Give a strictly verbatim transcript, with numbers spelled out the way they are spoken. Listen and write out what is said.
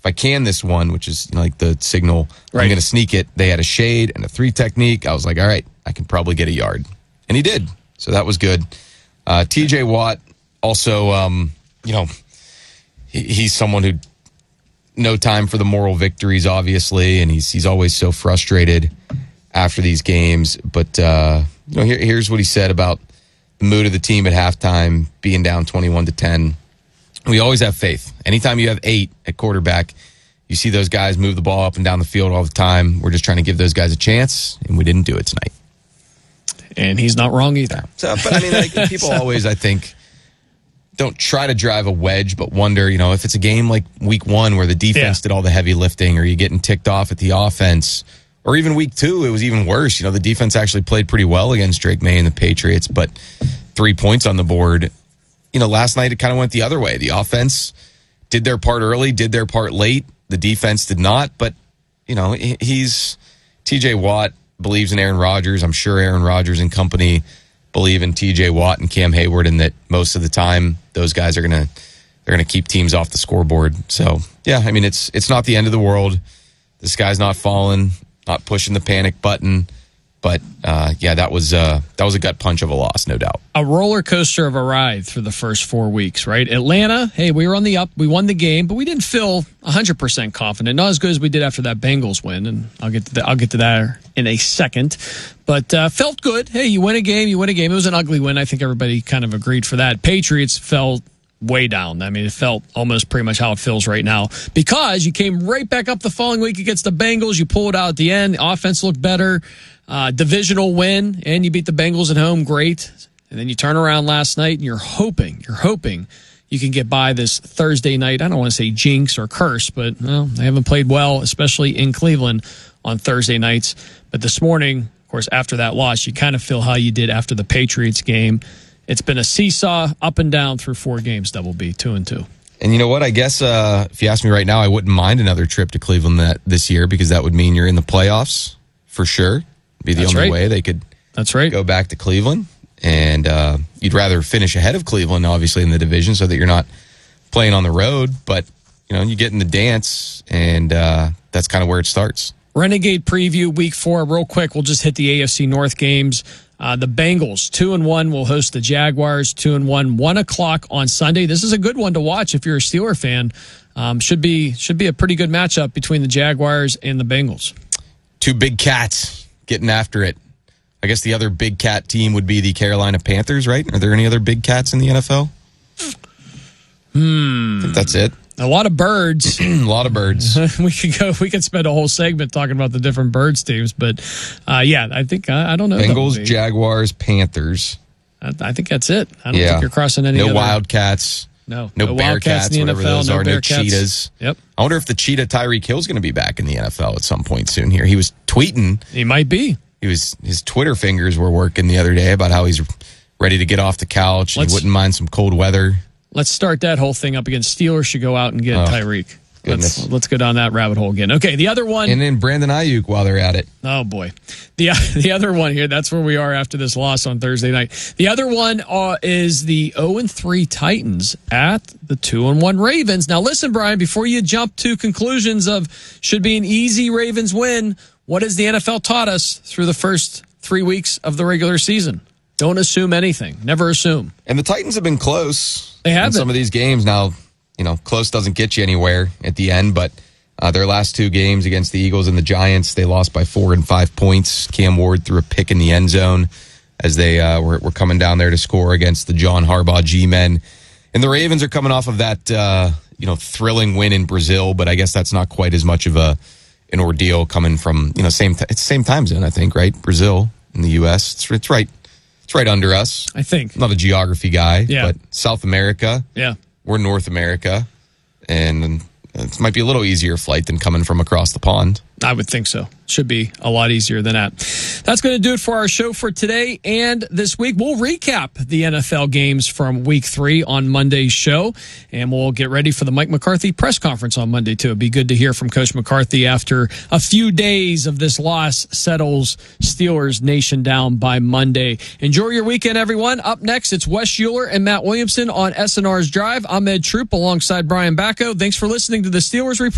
I can this one, which is you know, like the signal, right. I'm going to sneak it. They had a shade and a three technique. I was like, all right, I can probably get a yard. And he did. So that was good. Uh, T J Watt also, um, you know, he, he's someone who no time for the moral victories, obviously, and he's he's always so frustrated after these games. But uh, you know, here, here's what he said about the mood of the team at halftime, being down twenty-one to ten. We always have faith. Anytime you have eight at quarterback, you see those guys move the ball up and down the field all the time. We're just trying to give those guys a chance, and we didn't do it tonight. And he's not wrong either. So, but I mean, like, people so. always, I think, don't try to drive a wedge, but wonder, you know, if it's a game like week one where the defense yeah. did all the heavy lifting, or you getting ticked off at the offense, or even week two, it was even worse. You know, the defense actually played pretty well against Drake May and the Patriots, but three points on the board. You know, last night it kind of went the other way. The offense did their part early, did their part late. The defense did not, but, you know, he's T J Watt believes in Aaron Rodgers. I'm sure Aaron Rodgers and company believe in T J Watt and Cam Hayward, and that most of the time those guys are going to they're going to keep teams off the scoreboard. So, yeah, I mean, it's it's not the end of the world. This guy's not falling, not pushing the panic button. But, uh, yeah, that was uh, that was a gut punch of a loss, no doubt. A roller coaster of a ride through the first four weeks, right? Atlanta, hey, we were on the up. We won the game, but we didn't feel one hundred percent confident. Not as good as we did after that Bengals win, and I'll get to that, I'll get to that in a second. But uh, felt good. Hey, you win a game, you win a game. It was an ugly win. I think everybody kind of agreed for that. Patriots felt way down. I mean, it felt almost pretty much how it feels right now, because you came right back up the following week against the Bengals. You pulled out at the end. The offense looked better. Uh, divisional win, and you beat the Bengals at home. Great. And then you turn around last night, and you're hoping, you're hoping you can get by this Thursday night. I don't want to say jinx or curse, but well, they haven't played well, especially in Cleveland on Thursday nights. But this morning, of course, after that loss, you kind of feel how you did after the Patriots game. It's been a seesaw up and down through four games, Double B, two and two. And you know what? I guess uh, if you ask me right now, I wouldn't mind another trip to Cleveland that, this year, because that would mean you're in the playoffs for sure. Be the That's only right. way they could That's right. go back to Cleveland. And uh, you'd rather finish ahead of Cleveland, obviously, in the division, so that you're not playing on the road. But, you know, you get in the dance, and uh, that's kind of where it starts. Renegade preview week four, real quick. We'll just hit the A F C North games. Uh, the Bengals, two and one, will host the Jaguars, two and one, one o'clock on Sunday. This is a good one to watch if you're a Steeler fan. Um, should be should be a pretty good matchup between the Jaguars and the Bengals. Two big cats getting after it. I guess the other big cat team would be the Carolina Panthers, right? Are there any other big cats in the N F L? Hmm. I think that's it. A lot of birds. A lot of birds. we could go. We could spend a whole segment talking about the different birds teams, but uh, yeah, I think I, I don't know. Bengals, Jaguars, Panthers. I, I think that's it. I don't yeah. think you're crossing any. No other... Wildcats. No, no, no Bearcats, in the whatever N F L, those no are. Bearcats. No cheetahs. Yep. I wonder if the cheetah Tyreek Hill's going to be back in the N F L at some point soon. Here, he was tweeting. He might be. He was his Twitter fingers were working the other day about how he's ready to get off the couch and he wouldn't mind some cold weather. Let's start that whole thing up again. Steelers should go out and get oh, Tyreek. Goodness. Let's, let's go down that rabbit hole again. Okay, the other one. And then Brandon Ayuk while they're at it. Oh, boy. The the other one here, that's where we are after this loss on Thursday night. The other one uh, is the oh and three Titans at the two and one Ravens. Now, listen, Brian, before you jump to conclusions of should be an easy Ravens win, what has the N F L taught us through the first three weeks of the regular season? Don't assume anything. Never assume. And the Titans have been close. They have in been. Some of these games now. You know, close doesn't get you anywhere at the end, but uh, their last two games against the Eagles and the Giants, they lost by four and five points. Cam Ward threw a pick in the end zone as they uh, were, were coming down there to score against the John Harbaugh G-men. And the Ravens are coming off of that, uh, you know, thrilling win in Brazil, but I guess that's not quite as much of a an ordeal coming from, you know, same t- it's same time zone, I think, right? Brazil in the U S It's, it's right, it's right under us. I think. I'm not a geography guy, yeah. but South America. Yeah. We're North America, and it might be a little easier flight than coming from across the pond. I would think so. Should be a lot easier than that. That's going to do it for our show for today and this week. We'll recap the N F L games from week three on Monday's show, and we'll get ready for the Mike McCarthy press conference on Monday, too. It'd be good to hear from Coach McCarthy after a few days of this loss settles Steelers Nation down by Monday. Enjoy your weekend, everyone. Up next, it's Wes Euler and Matt Williamson on S N R's Drive. I'm Ed Troop alongside Brian Bacco. Thanks for listening to the Steelers Report.